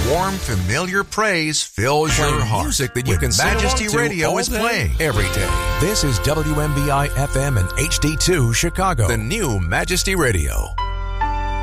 warm, familiar praise fills your heart. Music that you can Majesty Radio is playing every day. This is WMBI FM and HD2 Chicago. The new Majesty Radio.